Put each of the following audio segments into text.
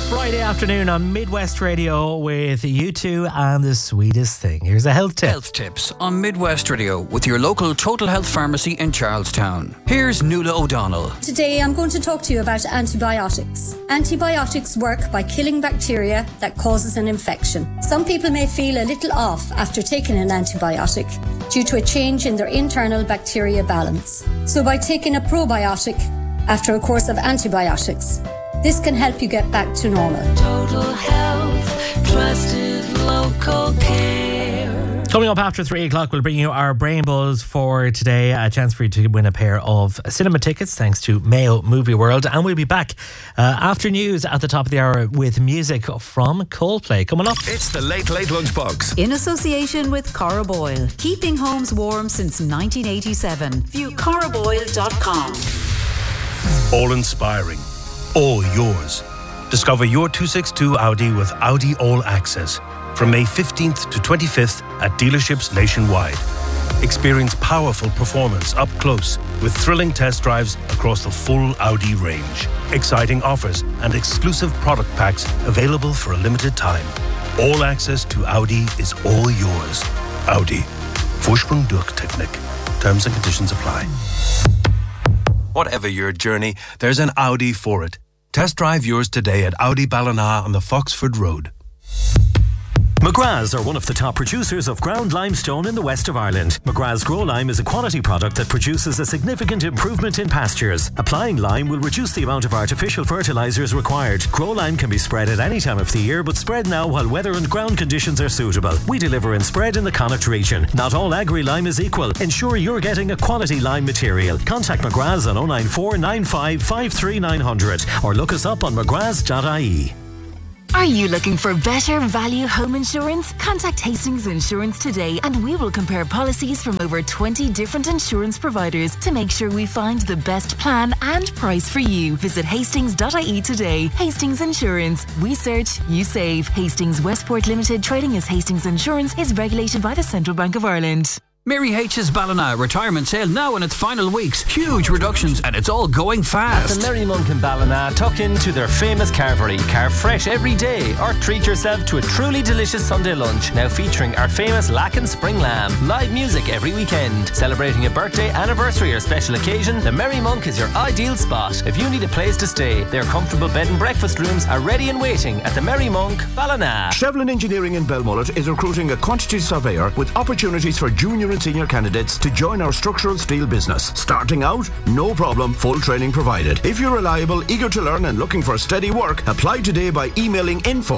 Friday afternoon on Midwest Radio with U2 and the sweetest thing. Here's a health tip. Health tips on Midwest Radio with your local Total Health Pharmacy in Charlestown. Here's Nuala O'Donnell. Today I'm going to talk to you about antibiotics. Antibiotics work by killing bacteria that causes an infection. Some people may feel a little off after taking an antibiotic due to a change in their internal bacteria balance. So by taking a probiotic after a course of antibiotics, this can help you get back to normal. Total Health, trusted local care. Coming up after 3 o'clock, we'll bring you our Brain Buzz for today. A chance for you to win a pair of cinema tickets thanks to Mayo Movie World. And we'll be back after news at the top of the hour with music from Coldplay. Coming up. It's the Late Late Lunchbox. In association with Cora Boyle. Keeping homes warm since 1987. View coraboyle.com. All inspiring. All yours. Discover your 262 Audi with Audi All Access from May 15th to 25th at dealerships nationwide. Experience powerful performance up close with thrilling test drives across the full Audi range. Exciting offers and exclusive product packs available for a limited time. All access to Audi is all yours. Audi. Vorsprung durch Technik. Terms and conditions apply. Whatever your journey, there's an Audi for it. Test drive yours today at Audi Ballina on the Foxford Road. McGrath's are one of the top producers of ground limestone in the west of Ireland. McGrath's Grow Lime is a quality product that produces a significant improvement in pastures. Applying lime will reduce the amount of artificial fertilisers required. Grow Lime can be spread at any time of the year, but spread now while weather and ground conditions are suitable. We deliver and spread in the Connacht region. Not all agri-lime is equal. Ensure you're getting a quality lime material. Contact McGrath's on 094 95 53 900 or look us up on mcgraths.ie. Are you looking for better value home insurance? Contact Hastings Insurance today and we will compare policies from over 20 different insurance providers to make sure we find the best plan and price for you. Visit hastings.ie today. Hastings Insurance. We search, you save. Hastings Westport Limited, trading as Hastings Insurance, is regulated by the Central Bank of Ireland. Mary H's Ballina retirement sale now in its final weeks. Huge reductions and it's all going fast. At the Merry Monk in Ballina, tuck into their famous carvery. Carve fresh every day or treat yourself to a truly delicious Sunday lunch. Now featuring our famous Lacken Spring Lamb. Live music every weekend. Celebrating a birthday, anniversary or special occasion, the Merry Monk is your ideal spot. If you need a place to stay, their comfortable bed and breakfast rooms are ready and waiting at the Merry Monk, Ballina. Shevlin Engineering in Belmullet is recruiting a quantity surveyor with opportunities for junior and senior candidates to join our structural steel business. Starting out, no problem, full training provided. If you're reliable, eager to learn and looking for steady work, apply today by emailing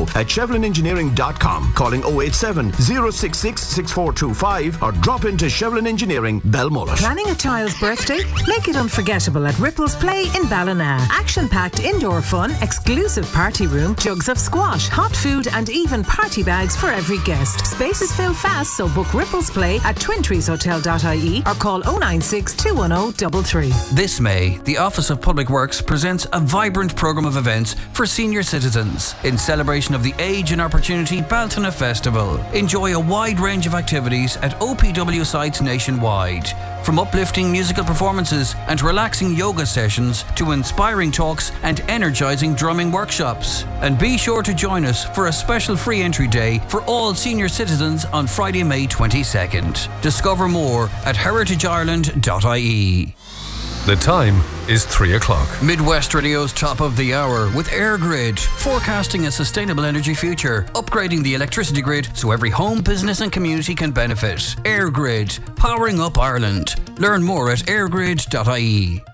info@shevlinengineering.com, calling 087 066 6425 or drop into Shevlin Engineering, Belmullet. Planning a child's birthday? Make it unforgettable at Ripples Play in Ballina. Action-packed indoor fun, exclusive party room, jugs of squash, hot food and even party bags for every guest. Spaces fill fast, so book Ripples Play at twintreeshotel.ie or call 096 210 33. This May, the Office of Public Works presents a vibrant programme of events for senior citizens in celebration of the Age and Opportunity Baltona Festival. Enjoy a wide range of activities at OPW sites nationwide. From uplifting musical performances and relaxing yoga sessions to inspiring talks and energising drumming workshops. And be sure to join us for a special free entry day for all senior citizens on Friday, May 22nd. Discover more at heritageireland.ie. The time is 3 o'clock. Midwest Radio's top of the hour with AirGrid, forecasting a sustainable energy future, upgrading the electricity grid so every home, business and community can benefit. AirGrid, powering up Ireland. Learn more at airgrid.ie.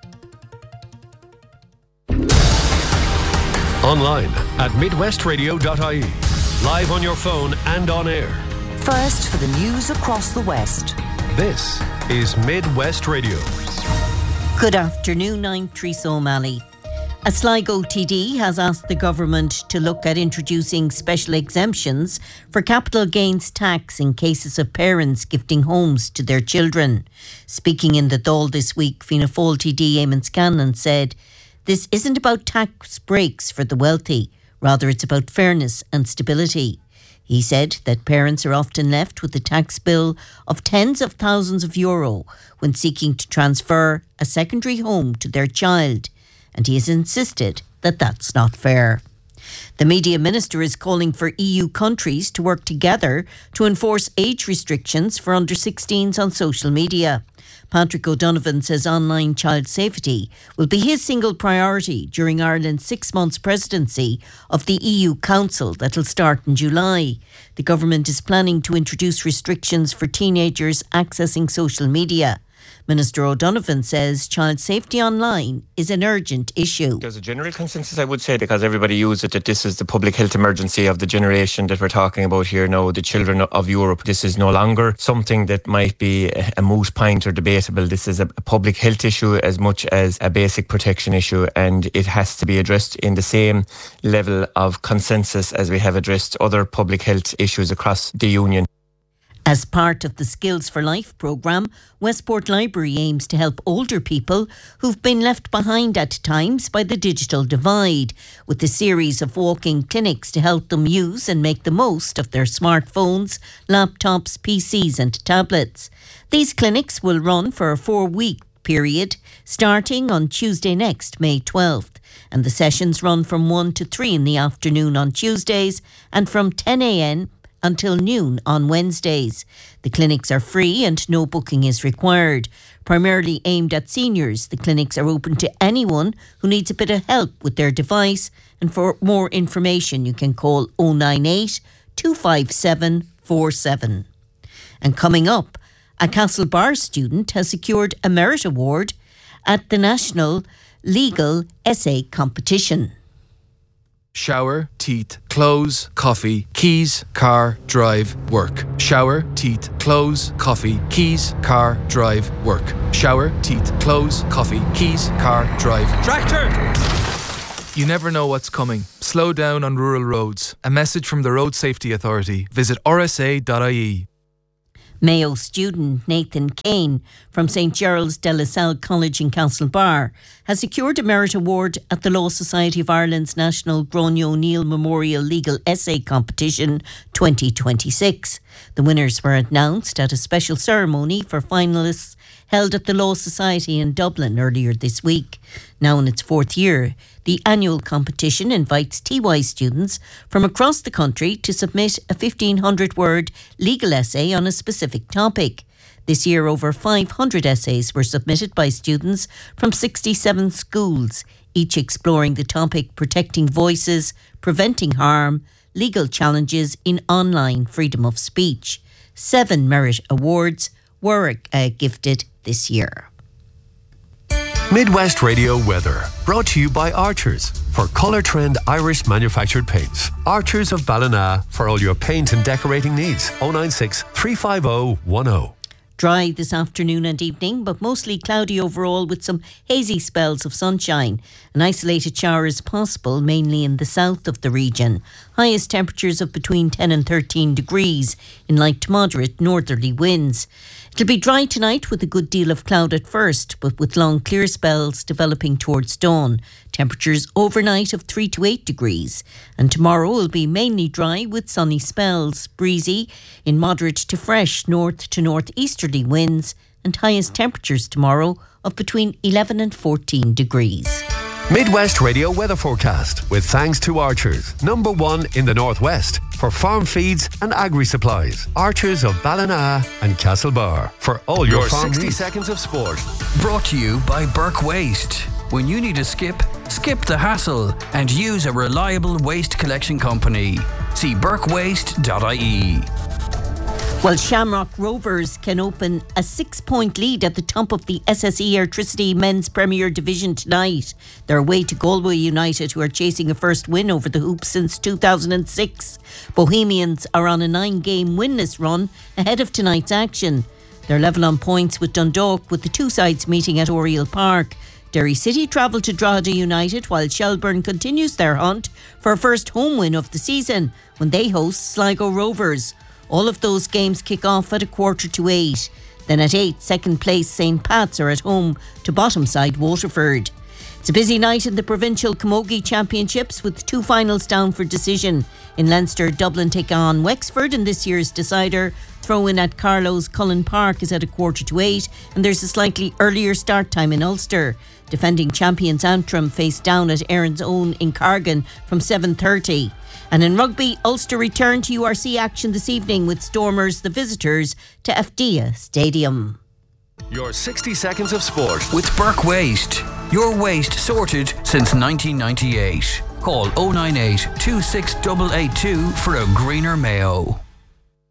Online at midwestradio.ie. Live on your phone and on air. First for the news across the West. This is Midwest Radio. Good afternoon, I'm Teresa O'Malley. A Sligo TD has asked the government to look at introducing special exemptions for capital gains tax in cases of parents gifting homes to their children. Speaking in the Dáil this week, Fianna Fáil TD Eamon Scanlon said, "This isn't about tax breaks for the wealthy, rather it's about fairness and stability." He said that parents are often left with a tax bill of tens of thousands of euro when seeking to transfer a secondary home to their child, and he has insisted that that's not fair. The media minister is calling for EU countries to work together to enforce age restrictions for under 16s on social media. Patrick O'Donovan says online child safety will be his single priority during Ireland's 6 months presidency of the EU Council that'll start in July. The government is planning to introduce restrictions for teenagers accessing social media. Minister O'Donovan says child safety online is an urgent issue. There's a general consensus, I would say, because everybody uses it, that this is the public health emergency of the generation that we're talking about here now, the children of Europe. This is no longer something that might be a moot point or debatable. This is a public health issue as much as a basic protection issue, and it has to be addressed in the same level of consensus as we have addressed other public health issues across the Union. As part of the Skills for Life programme, Westport Library aims to help older people who've been left behind at times by the digital divide, with a series of walking clinics to help them use and make the most of their smartphones, laptops, PCs and tablets. These clinics will run for a 4-week period, starting on Tuesday next, May 12th. And the sessions run from 1 to 3 in the afternoon on Tuesdays and from 10 a.m. until noon on Wednesdays. The clinics are free and no booking is required. Primarily aimed at seniors, the clinics are open to anyone who needs a bit of help with their device. And for more information, you can call 098 257 47. And coming up, a Castlebar student has secured a merit award at the National Legal Essay Competition. Shower, teeth, clothes, coffee, keys, car, drive, work. Shower, teeth, clothes, coffee, keys, car, drive, work. Shower, teeth, clothes, coffee, keys, car, drive. Tractor! You never know what's coming. Slow down on rural roads. A message from the Road Safety Authority. Visit rsa.ie. Mayo student Nathan Kane from St Gerald's de La Salle College in Castlebar has secured a merit award at the Law Society of Ireland's National Gráinne O'Neill Memorial Legal Essay Competition 2026. The winners were announced at a special ceremony for finalists held at the Law Society in Dublin earlier this week. Now in its 4th year, the annual competition invites TY students from across the country to submit a 1,500-word legal essay on a specific topic. This year, over 500 essays were submitted by students from 67 schools, each exploring the topic protecting voices, preventing harm, legal challenges in online freedom of speech. 7 merit awards were gifted this year. Midwest Radio weather, brought to you by Archers for Colour Trend Irish manufactured paints. Archers of Ballina for all your paint and decorating needs. 096 350 10. Dry this afternoon and evening, but mostly cloudy overall with some hazy spells of sunshine. An isolated shower is possible, mainly in the south of the region. Highest temperatures of between 10 and 13 degrees in light to moderate northerly winds. It'll be dry tonight with a good deal of cloud at first, but with long clear spells developing towards dawn. Temperatures overnight of 3 to 8 degrees. And tomorrow will be mainly dry with sunny spells, breezy in moderate to fresh north to northeasterly winds, and highest temperatures tomorrow of between 11 and 14 degrees. Midwest Radio weather forecast with thanks to Archers, #1 in the Northwest for farm feeds and agri-supplies. Archers of Ballina and Castlebar for all your farm 60 needs. seconds of sport. Brought to you by Burke Waste. When you need a skip the hassle and use a reliable waste collection company. See burkewaste.ie. Well, Shamrock Rovers can open a 6-point lead at the top of the SSE Airtricity Men's Premier Division tonight. They're away to Galway United, who are chasing a first win over the hoops since 2006. Bohemians are on a 9-game winless run ahead of tonight's action. They're level on points with Dundalk, with the two sides meeting at Oriel Park. Derry City travel to Drogheda United, while Shelburne continues their hunt for a first home win of the season when they host Sligo Rovers. All of those games kick off at 7:45. Then at 8, second place St Pat's are at home to bottom side Waterford. It's a busy night in the Provincial Camogie Championships with 2 finals down for decision. In Leinster, Dublin take on Wexford in this year's decider. Throw-in at Carlow's Cullen Park is at 7:45, and there's a slightly earlier start time in Ulster. Defending champions Antrim face down at Erin's Own in Cargan from 7:30. And in rugby, Ulster return to URC action this evening with Stormers the visitors to Afdia Stadium. Your 60 seconds of sport with Burke Waste. Your waste sorted since 1998. Call 098 26882 for a greener Mayo.